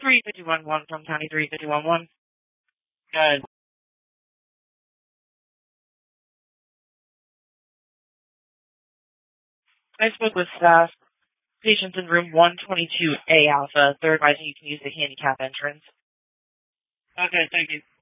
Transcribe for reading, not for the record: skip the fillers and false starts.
35211 from County 35211. Good. I spoke with staff. Patients in room 122A Alpha. They're advising you can use the handicap entrance. Okay, thank you.